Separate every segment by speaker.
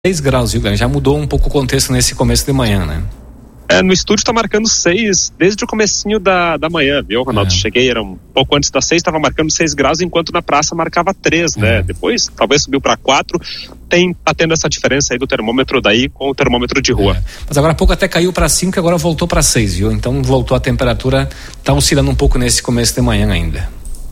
Speaker 1: 6 graus, viu, Glenn? Já mudou um pouco o contexto nesse começo de manhã, né?
Speaker 2: No estúdio tá marcando 6 desde o comecinho da manhã, viu, Ronaldo? Cheguei, era um pouco antes das 6, estava marcando 6 graus, enquanto na praça marcava 3, né? Depois, talvez subiu para 4. Tá tendo essa diferença aí do termômetro daí com o termômetro de rua.
Speaker 1: Mas agora há pouco até caiu para 5 e agora voltou para 6, viu? Então voltou a temperatura, tá oscilando um pouco nesse começo de manhã ainda.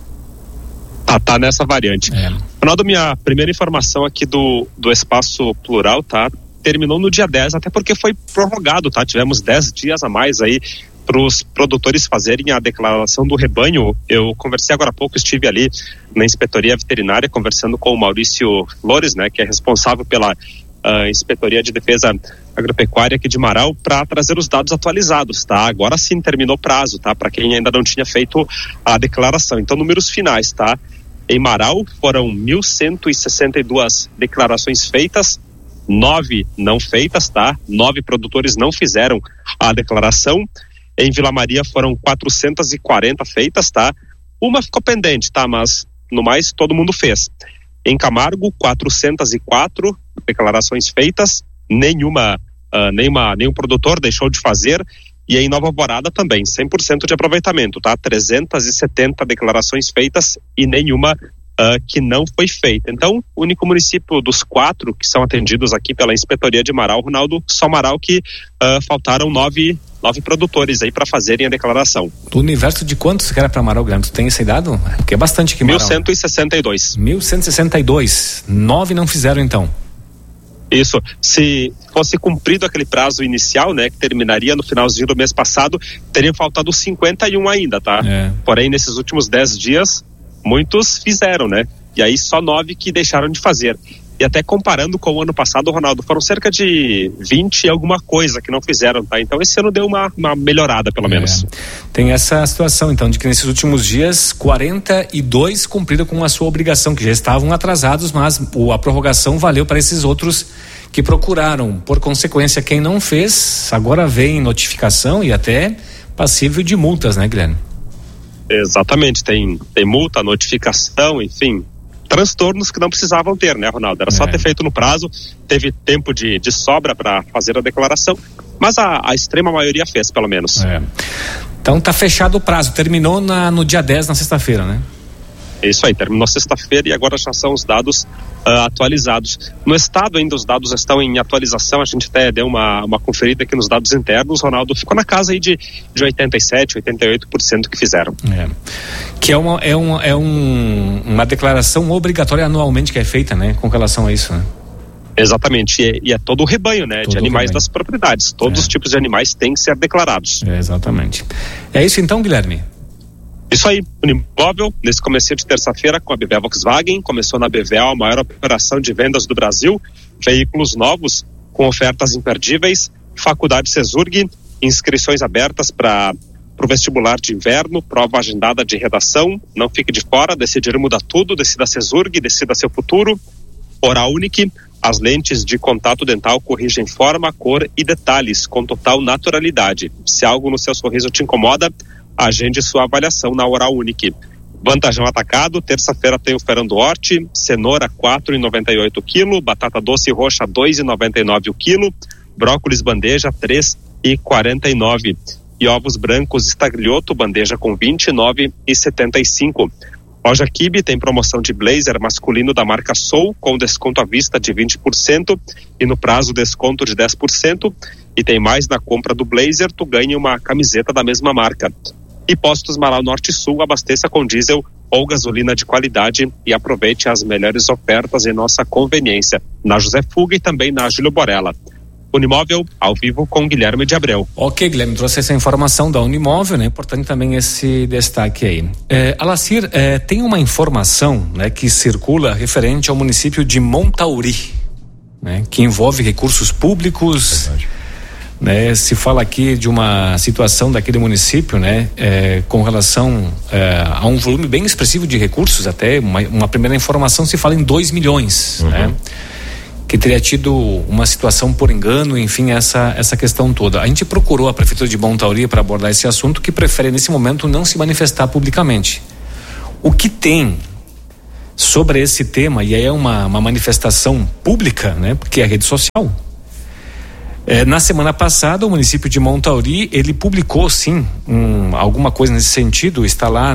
Speaker 2: Tá nessa variante. Ronaldo, minha primeira informação aqui do Espaço Plural, tá? Terminou no dia 10, até porque foi prorrogado, tá? Tivemos 10 dias a mais aí para os produtores fazerem a declaração do rebanho. Eu conversei agora há pouco, estive ali na Inspetoria Veterinária conversando com o Maurício Flores, né? Que é responsável pela Inspetoria de Defesa Agropecuária aqui de Marau, para trazer os dados atualizados, tá? Agora sim terminou o prazo, tá? Para quem ainda não tinha feito a declaração. Então, números finais, tá? Em Marau foram 1.162 declarações feitas, 9 não feitas, tá? 9 produtores não fizeram a declaração. Em Vila Maria foram 440 feitas, tá? Uma ficou pendente, tá? Mas no mais todo mundo fez. Em Camargo, 404 declarações feitas, nenhum produtor deixou de fazer. E em Nova Alvorada também, 100% de aproveitamento, tá? 370 declarações feitas e nenhuma que não foi feita. Então, o único município dos 4 que são atendidos aqui pela Inspetoria de Marau, Ronaldo, só Marau, que faltaram 9 produtores aí para fazerem a declaração.
Speaker 1: Do universo de quantos que era para Marau, Grande? Tu tem esse dado? Porque é bastante aqui em Marau.
Speaker 2: 1.162.
Speaker 1: 1.162. 9 não fizeram então.
Speaker 2: Isso, se fosse cumprido aquele prazo inicial, né, que terminaria no finalzinho do mês passado, teriam faltado 51 ainda, tá? Porém, nesses últimos 10 dias, muitos fizeram, né? E aí só 9 que deixaram de fazer. E até comparando com o ano passado, Ronaldo, foram cerca de 20 e alguma coisa que não fizeram, tá? Então esse ano deu uma melhorada, pelo menos.
Speaker 1: Tem essa situação, então, de que nesses últimos dias, 42 cumpriram com a sua obrigação, que já estavam atrasados, mas a prorrogação valeu para esses outros que procuraram. Por consequência, quem não fez, agora vem notificação e até passível de multas, né, Guilherme?
Speaker 2: Exatamente, tem multa, notificação, enfim, transtornos que não precisavam ter, né, Ronaldo? Era só ter feito no prazo, teve tempo de sobra para fazer a declaração, mas a extrema maioria fez, pelo menos.
Speaker 1: Então tá fechado o prazo, terminou no dia 10, na sexta-feira, né?
Speaker 2: Isso aí, terminou sexta-feira e agora já são os dados atualizados. No estado ainda os dados estão em atualização, a gente até deu uma conferida aqui nos dados internos, Ronaldo, ficou na casa aí de 87%, 88% que fizeram.
Speaker 1: Que é uma declaração obrigatória anualmente que é feita, né, com relação a isso, né?
Speaker 2: Exatamente, e é todo o rebanho, né, de animais das propriedades, todos os tipos de animais têm que ser declarados.
Speaker 1: Exatamente. É isso então, Guilherme?
Speaker 2: Isso aí, Unimóvel, nesse comecinho de terça-feira com a BV Volkswagen, começou na BVA a maior operação de vendas do Brasil, veículos novos com ofertas imperdíveis, Faculdade Cesurg, inscrições abertas para o vestibular de inverno, prova agendada de redação, não fique de fora, decidir muda tudo, decida Cesurg, decida seu futuro. Oral Unique, as lentes de contato dental corrigem forma, cor e detalhes com total naturalidade. Se algo no seu sorriso te incomoda, agende sua avaliação na Oral Unique. Vantajão Atacado, terça-feira tem o feirão do Horti, cenoura 4,98 kg, batata doce roxa 2,99 o quilo, brócolis bandeja 3,49 e ovos brancos estaglioto bandeja com 29,75. Loja Kibe tem promoção de blazer masculino da marca Soul com desconto à vista de 20% e no prazo desconto de 10%, e tem mais: na compra do blazer tu ganha uma camiseta da mesma marca. E Postos Marau Norte e Sul, abasteça com diesel ou gasolina de qualidade e aproveite as melhores ofertas em nossa conveniência, na José Fuga e também na Júlio Borella. Unimóvel, ao vivo com Guilherme de Abreu.
Speaker 1: Ok, Guilherme, trouxe essa informação da Unimóvel, né? Importante também esse destaque aí. Alacir, tem uma informação, né, que circula referente ao município de Montauri, né, que envolve recursos públicos. Verdade. Né, se fala aqui de uma situação daquele município, né, com relação a um volume bem expressivo de recursos, até uma primeira informação se fala em 2 milhões, né, que teria tido uma situação por engano, enfim, essa questão toda. A gente procurou a Prefeitura de Montauri para abordar esse assunto, que prefere nesse momento não se manifestar publicamente. O que tem sobre esse tema, e aí é uma manifestação pública, né? Porque é rede social. Na semana passada, o município de Montauri, ele publicou sim alguma coisa nesse sentido, está lá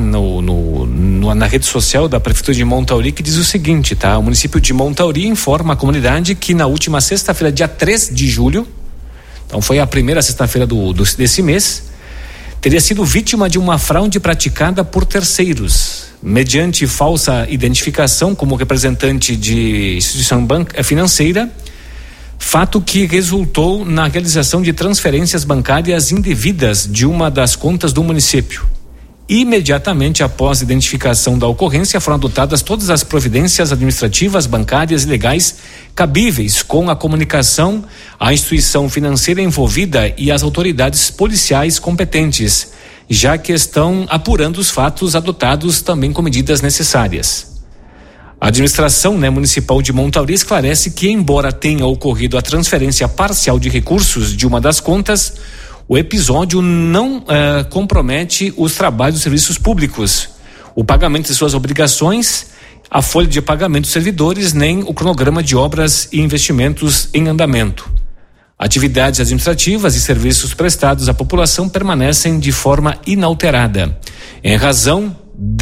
Speaker 1: na rede social da Prefeitura de Montauri, que diz o seguinte, tá? O município de Montauri informa a comunidade que na última sexta-feira, dia 3 de julho, então foi a primeira sexta-feira desse mês, teria sido vítima de uma fraude praticada por terceiros, mediante falsa identificação como representante de instituição financeira, fato que resultou na realização de transferências bancárias indevidas de uma das contas do município. Imediatamente após a identificação da ocorrência, foram adotadas todas as providências administrativas, bancárias e legais cabíveis, com a comunicação à instituição financeira envolvida e às autoridades policiais competentes, já que estão apurando os fatos, adotados também com medidas necessárias. A administração municipal de Montauri esclarece que, embora tenha ocorrido a transferência parcial de recursos de uma das contas, o episódio não compromete os trabalhos dos serviços públicos, o pagamento de suas obrigações, a folha de pagamento dos servidores, nem o cronograma de obras e investimentos em andamento. Atividades administrativas e serviços prestados à população permanecem de forma inalterada. Em razão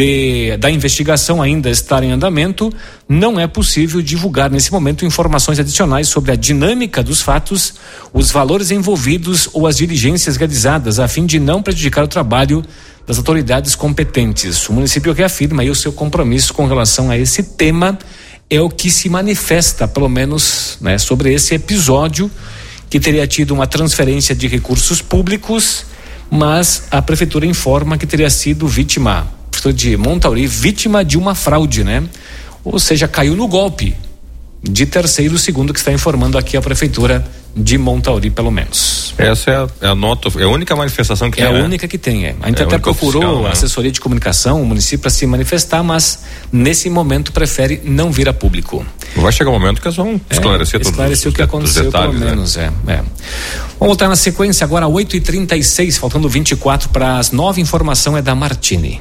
Speaker 1: da investigação ainda estar em andamento, não é possível divulgar nesse momento informações adicionais sobre a dinâmica dos fatos, os valores envolvidos ou as diligências realizadas, a fim de não prejudicar o trabalho das autoridades competentes. O município reafirma aí o seu compromisso com relação a esse tema, é o que se manifesta, pelo menos, sobre esse episódio, que teria tido uma transferência de recursos públicos, mas a prefeitura informa que teria sido vítima de Montauri, vítima de uma fraude, ou seja, caiu no golpe de terceiro, segundo o que está informando aqui a prefeitura de Montauri, pelo menos.
Speaker 3: Essa é a nota, é a única manifestação que tem.
Speaker 1: É a única que tem, A gente até procurou oficial, a assessoria de comunicação, o município, para se manifestar, mas nesse momento prefere não vir a público.
Speaker 3: Vai chegar um momento que eles vão esclarecer tudo.
Speaker 1: Esclarecer o que aconteceu, detalhes, pelo menos, Vamos voltar na sequência agora, 8h36, faltando 24 para as 9, informação é da Martini.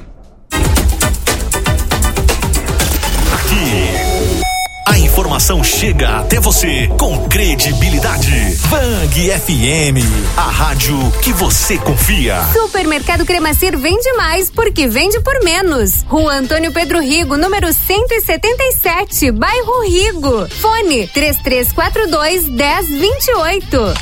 Speaker 4: A informação chega até você com credibilidade. Bang FM, a rádio que você confia.
Speaker 5: Supermercado Cremacir vende mais porque vende por menos. Rua Antônio Pedro Rigo, número 177, bairro Rigo. Fone 3342-1028.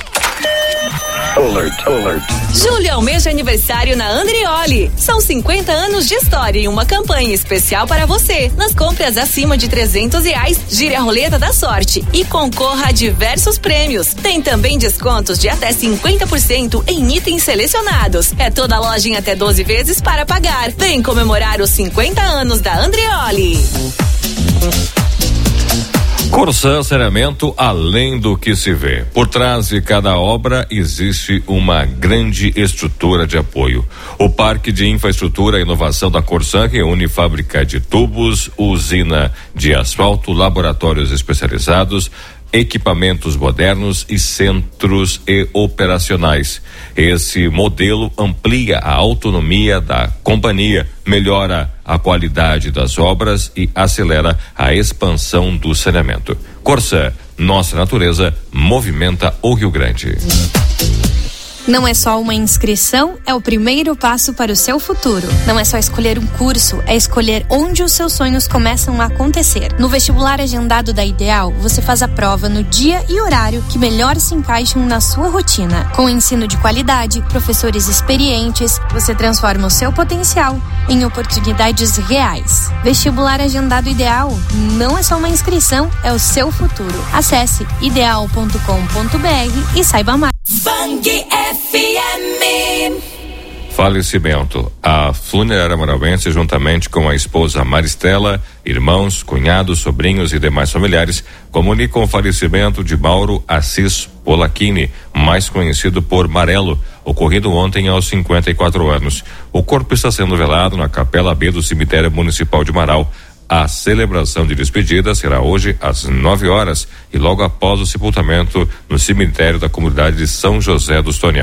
Speaker 6: Alert.
Speaker 7: Julho é o mês de aniversário na Andrioli. São 50 anos de história e uma campanha especial para você. Nas compras acima de R$300, gire a roleta da sorte e concorra a diversos prêmios. Tem também descontos de até 50% em itens selecionados. É toda loja em até 12 vezes para pagar. Vem comemorar os 50 anos da Andrioli.
Speaker 3: Corsã Saneamento, além do que se vê. Por trás de cada obra existe uma grande estrutura de apoio. O Parque de Infraestrutura e Inovação da Corsã reúne fábrica de tubos, usina de asfalto, laboratórios especializados, equipamentos modernos e centros operacionais. Esse modelo amplia a autonomia da companhia, melhora a qualidade das obras e acelera a expansão do saneamento. Corsã, nossa natureza movimenta o Rio Grande.
Speaker 8: Não é só uma inscrição, é o primeiro passo para o seu futuro. Não é só escolher um curso, é escolher onde os seus sonhos começam a acontecer. No vestibular agendado da Ideal, você faz a prova no dia e horário que melhor se encaixam na sua rotina. Com ensino de qualidade, professores experientes, você transforma o seu potencial em oportunidades reais. Vestibular agendado Ideal não é só uma inscrição, é o seu futuro. Acesse ideal.com.br e saiba mais.
Speaker 7: Bang FM.
Speaker 3: Falecimento. A funerária marauense, juntamente com a esposa Maristela, irmãos, cunhados, sobrinhos e demais familiares, comunicam o falecimento de Mauro Assis Polacchini, mais conhecido por Marelo, ocorrido ontem aos 54 anos. O corpo está sendo velado na Capela B do Cemitério Municipal de Marau. A celebração de despedida será hoje às 9 horas e logo após o sepultamento no cemitério da comunidade de São José dos Tonial.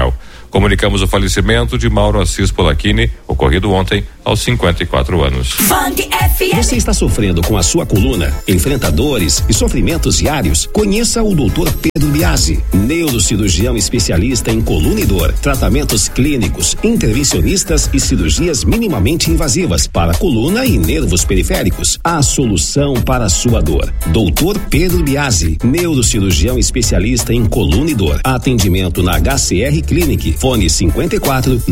Speaker 3: Comunicamos o falecimento de Mauro Assis Polacchini, ocorrido ontem aos 54 anos.
Speaker 6: Você está sofrendo com a sua coluna? Enfrenta dores e sofrimentos diários? Conheça o Dr. Pedro Biasi, neurocirurgião especialista em coluna e dor, tratamentos clínicos, intervencionistas e cirurgias minimamente invasivas para coluna e nervos periféricos. A solução para a sua dor. Dr. Pedro Biasi, neurocirurgião especialista em coluna e dor. Atendimento na HCR Clinic. Fone 54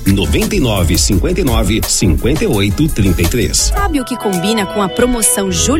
Speaker 6: 999 59 58 33.
Speaker 9: Sabe o que combina com a promoção Julho